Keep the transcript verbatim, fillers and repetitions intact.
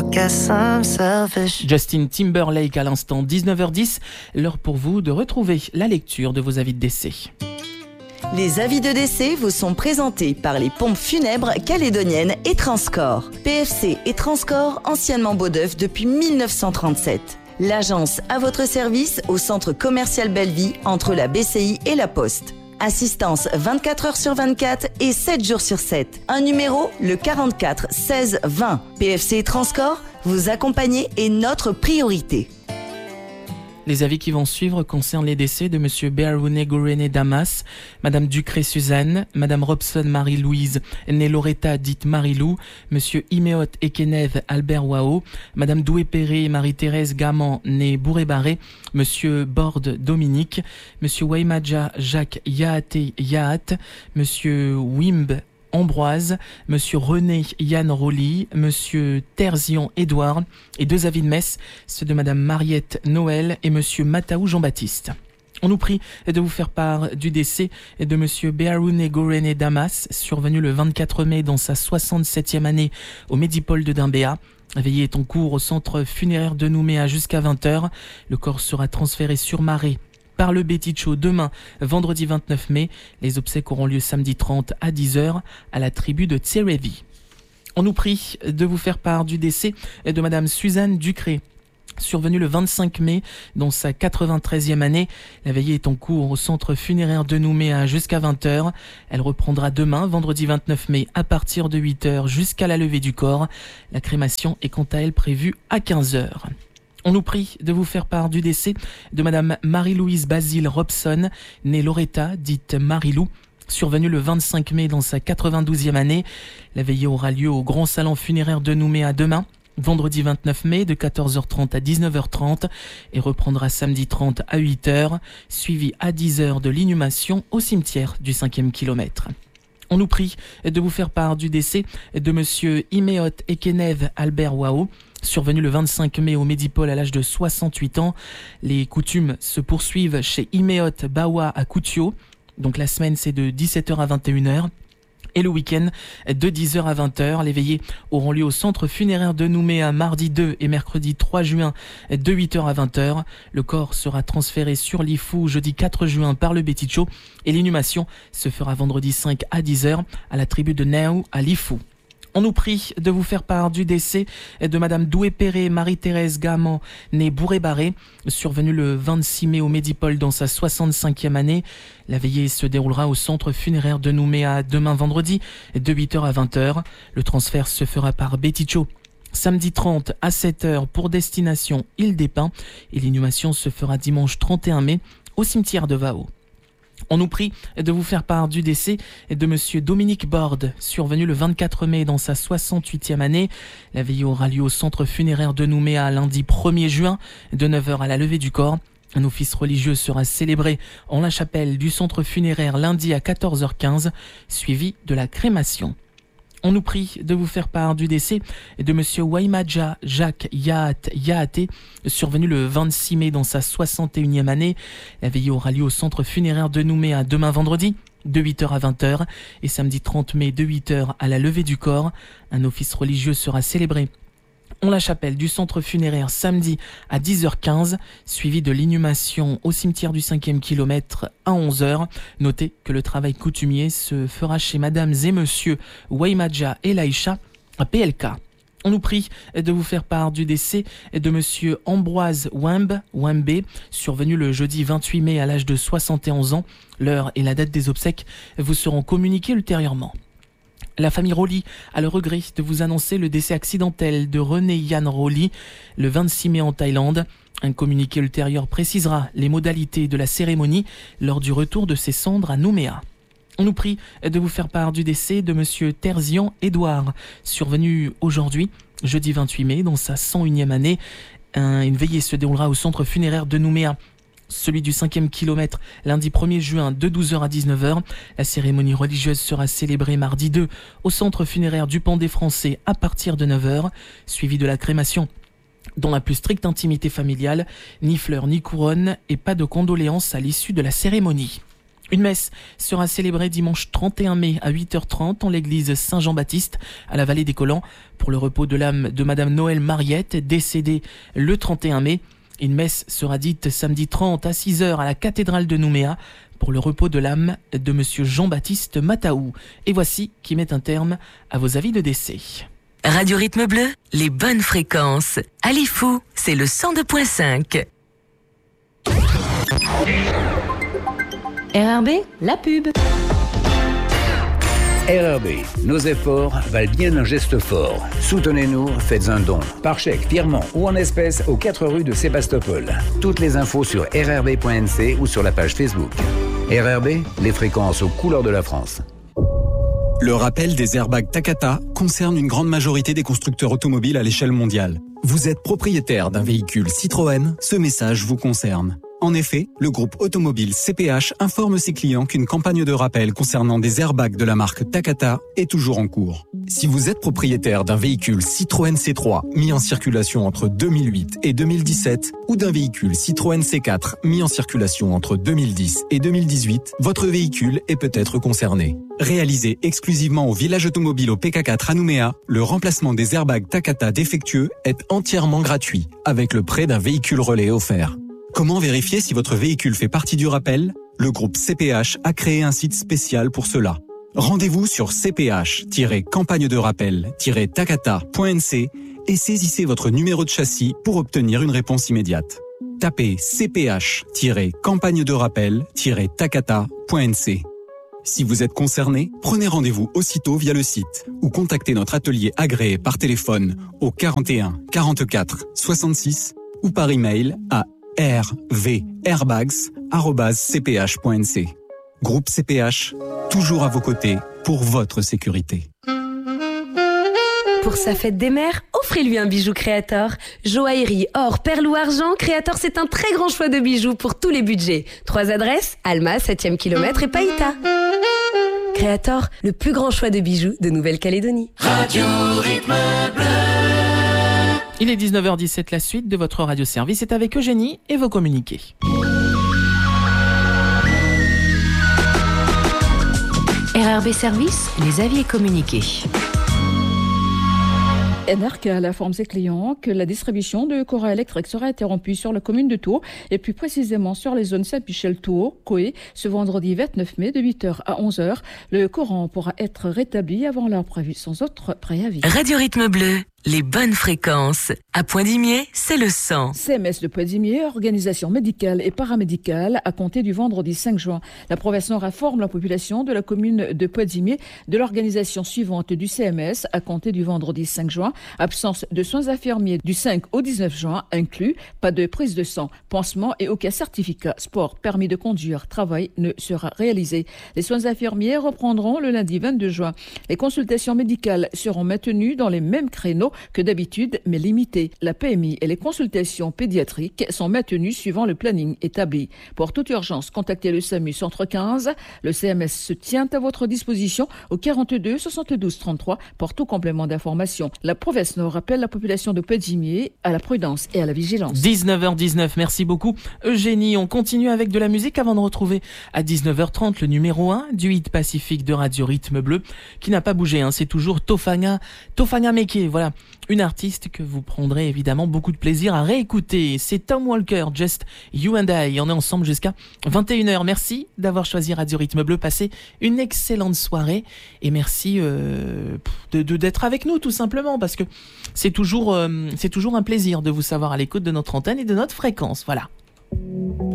I guess I'm selfish. Justin Timberlake à l'instant, dix-neuf heures dix, l'heure pour vous de retrouver la lecture de vos avis de décès. Les avis de décès vous sont présentés par les pompes funèbres calédoniennes et Transcorps. P F C et Transcorps, anciennement Beaudeuf depuis mille neuf cent trente-sept. L'agence à votre service au centre commercial Belleville entre la B C I et la Poste. Assistance vingt-quatre heures sur vingt-quatre et sept jours sur sept. Un numéro, le quarante-quatre seize vingt. P F C et Transcorps, vous accompagner est notre priorité. Les avis qui vont suivre concernent les décès de Monsieur Bearoune Gourene Damas, Madame Ducré Suzanne, Madame Robson Marie-Louise, née Loretta dite Marie-Lou, Monsieur Imeot Ekenev Albert Wao, Madame Doué-Perret Marie-Thérèse Gaman, née Bourré-Barré, Monsieur Borde Dominique, Monsieur Waimadja Jacques Yaate Yaat, Monsieur Wimb Ambroise, Monsieur René Yann Rolly, Monsieur Terzian Édouard et deux avis de messe, ceux de Madame Mariette Noël et Monsieur Mataou Jean-Baptiste. On nous prie de vous faire part du décès de Monsieur Bearoune Gourene Damas, survenu le vingt-quatre mai dans sa soixante-septième année au Médipôle de Dimbéa. La veillée est en cours au centre funéraire de Nouméa jusqu'à vingt heures. Le corps sera transféré sur Marais par le Béticho demain, vendredi vingt-neuf mai. Les obsèques auront lieu samedi trente à dix heures à la tribu de Tserevi. On nous prie de vous faire part du décès de Madame Suzanne Ducré, survenue le vingt-cinq mai dans sa quatre-vingt-treizième année. La veillée est en cours au centre funéraire de Nouméa jusqu'à vingt heures. Elle reprendra demain, vendredi vingt-neuf mai, à partir de huit heures jusqu'à la levée du corps. La crémation est quant à elle prévue à quinze heures. On nous prie de vous faire part du décès de Madame Marie-Louise Basile Robson, née Loretta, dite Marie-Lou, survenue le vingt-cinq mai dans sa quatre-vingt-douzième année. La veillée aura lieu au Grand Salon funéraire de Nouméa demain, vendredi vingt-neuf mai, de quatorze heures trente à dix-neuf heures trente, et reprendra samedi trente à huit heures, suivi à dix heures de l'inhumation au cimetière du cinquième kilomètre. On nous prie de vous faire part du décès de Monsieur Imeot Ekenev Albert Wao, survenu le vingt-cinq mai au Médipôle à l'âge de soixante-huit ans. Les coutumes se poursuivent chez Imeot Bawa à Koutio. Donc la semaine c'est de dix-sept heures à vingt et une heures. Et le week-end de dix heures à vingt heures. Les veillées auront lieu au centre funéraire de Nouméa mardi deux et mercredi trois juin de huit heures à vingt heures. Le corps sera transféré sur l'Ifou jeudi quatre juin par le Béticho et l'inhumation se fera vendredi cinq à dix heures à la tribu de Naou à l'Ifou. On nous prie de vous faire part du décès de Madame Doué-Perret Marie-Thérèse Gaman, née Bourré-Barré, survenue le vingt-six mai au Médipôle dans sa soixante-cinquième année. La veillée se déroulera au centre funéraire de Nouméa demain vendredi de huit heures à vingt heures. Le transfert se fera par Béticho samedi trente à sept heures pour destination Île-des-Pins et l'inhumation se fera dimanche trente et un mai au cimetière de Vao. On nous prie de vous faire part du décès de Monsieur Dominique Borde, survenu le vingt-quatre mai dans sa soixante-huitième année. La veillée aura lieu au centre funéraire de Nouméa lundi premier juin, de neuf heures à la levée du corps. Un office religieux sera célébré en la chapelle du centre funéraire lundi à quatorze heures quinze, suivi de la crémation. On nous prie de vous faire part du décès de Monsieur Waimadja Jacques Yaat Yaate, survenu le vingt-six mai dans sa soixante et unième année. La veillée aura lieu au centre funéraire de Nouméa demain vendredi, de huit heures à vingt heures, et samedi trente mai de huit heures à la levée du corps. Un office religieux sera célébré en la chapelle du centre funéraire samedi à dix heures quinze, suivi de l'inhumation au cimetière du cinquième kilomètre à onze heures. Notez que le travail coutumier se fera chez Madame et Monsieur Waimadja et Laïcha à P L K. On nous prie de vous faire part du décès de Monsieur Ambroise Wimb, Wimbe, survenu le jeudi vingt-huit mai à l'âge de soixante et onze ans. L'heure et la date des obsèques vous seront communiquées ultérieurement. La famille Rolly a le regret de vous annoncer le décès accidentel de René Yann Rolly le vingt-six mai en Thaïlande. Un communiqué ultérieur précisera les modalités de la cérémonie lors du retour de ses cendres à Nouméa. On nous prie de vous faire part du décès de Monsieur Terzian Édouard, survenu aujourd'hui, jeudi vingt-huit mai, dans sa cent unième année. Un, une veillée se déroulera au centre funéraire de Nouméa, celui du cinquième kilomètre, lundi premier juin de douze heures à dix-neuf heures. La cérémonie religieuse sera célébrée mardi deux au centre funéraire du Pan des Français à partir de neuf heures, suivi de la crémation dans la plus stricte intimité familiale, ni fleurs ni couronnes et pas de condoléances à l'issue de la cérémonie. Une messe sera célébrée dimanche trente et un mai à huit heures trente en l'église Saint-Jean-Baptiste à la vallée des Collants pour le repos de l'âme de Madame Noël Mariette, décédée le trente et un mai. Une messe sera dite samedi trente à six heures à la cathédrale de Nouméa pour le repos de l'âme de Monsieur Jean-Baptiste Mataou. Et voici qui met un terme à vos avis de décès. Radio Rythme Bleu, les bonnes fréquences. À Lifou, c'est le cent deux virgule cinq. R R B, la pub. R R B, nos efforts valent bien un geste fort. Soutenez-nous, faites un don, par chèque, virement ou en espèces aux quatre rues de Sébastopol. Toutes les infos sur r r b point n c ou sur la page Facebook. R R B, les fréquences aux couleurs de la France. Le rappel des airbags Takata concerne une grande majorité des constructeurs automobiles à l'échelle mondiale. Vous êtes propriétaire d'un véhicule Citroën, ce message vous concerne. En effet, le groupe automobile C P H informe ses clients qu'une campagne de rappel concernant des airbags de la marque Takata est toujours en cours. Si vous êtes propriétaire d'un véhicule Citroën C trois mis en circulation entre deux mille huit et deux mille dix-sept ou d'un véhicule Citroën C quatre mis en circulation entre deux mille dix et deux mille dix-huit, votre véhicule est peut-être concerné. Réalisé exclusivement au village automobile au P K quatre à Nouméa, le remplacement des airbags Takata défectueux est entièrement gratuit, avec le prêt d'un véhicule relais offert. Comment vérifier si votre véhicule fait partie du rappel ? Le groupe C P H a créé un site spécial pour cela. Rendez-vous sur c p h tiret campagne de rappel tiret takata point n c et saisissez votre numéro de châssis pour obtenir une réponse immédiate. Tapez c p h tiret campagne de rappel tiret takata point n c. Si vous êtes concerné, prenez rendez-vous aussitôt via le site ou contactez notre atelier agréé par téléphone au quarante et un quarante-quatre soixante-six ou par email à r v airbags arobase c p h point n c. Groupe C P H, toujours à vos côtés pour votre sécurité. Pour sa fête des mères, offrez-lui un bijou Créator. Joaillerie, or, perles ou argent, Créator, c'est un très grand choix de bijoux pour tous les budgets. Trois adresses, Alma, septième kilomètre et Païta. Créator, le plus grand choix de bijoux de Nouvelle-Calédonie. Radio Rythme Bleu. Il est dix-neuf heures dix-sept, la suite de votre radio-service est avec Eugénie et vos communiqués. R R B Service, les avis et communiqués. N R K informe ses clients que la distribution de courant électrique sera interrompue sur la commune de Tours et plus précisément sur les zones Saint-Michel-Tours, Coé, ce vendredi vingt-neuf mai de huit heures à onze heures. Le courant pourra être rétabli avant l'heure prévue sans autre préavis. Radio Rythme Bleu, les bonnes fréquences. À Poindimier, c'est le cent. C M S de Poindimier, organisation médicale et paramédicale, à compter du vendredi cinq juin. La province Nord informe la population de la commune de Poindimier de l'organisation suivante du C M S à compter du vendredi cinq juin. Absence de soins infirmiers du cinq au dix-neuf juin inclus, pas de prise de sang, pansement et aucun certificat, sport, permis de conduire, travail ne sera réalisé. Les soins infirmiers reprendront le lundi vingt-deux juin. Les consultations médicales seront maintenues dans les mêmes créneaux que d'habitude, mais limitées. La P M I et les consultations pédiatriques sont maintenues suivant le planning établi. Pour toute urgence, contactez le S A M U Centre quinze. Le C M S se tient à votre disposition au quarante-deux soixante-douze trente-trois pour tout complément d'information. La province Nord rappelle la population de Poindimier à la prudence et à la vigilance. dix-neuf heures dix-neuf, merci beaucoup Eugénie. On continue avec de la musique avant de retrouver à dix-neuf heures trente le numéro un du hit pacifique de Radio Rythme Bleu qui n'a pas bougé, hein. C'est toujours Tofanga, Tofanga Meke, voilà. Une artiste que vous prendrez évidemment beaucoup de plaisir à réécouter. C'est Tom Walker, Just You and I. On est ensemble jusqu'à vingt et une heures. Merci d'avoir choisi Radio Rythme Bleu. Passez une excellente soirée et merci euh, de, de, d'être avec nous tout simplement parce que c'est toujours, euh, c'est toujours un plaisir de vous savoir à l'écoute de notre antenne et de notre fréquence. Voilà.